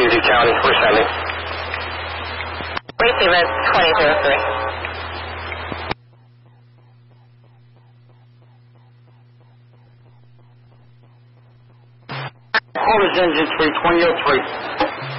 Union County. We're sending. Receive it, 2003. Call is engine 3, 2003.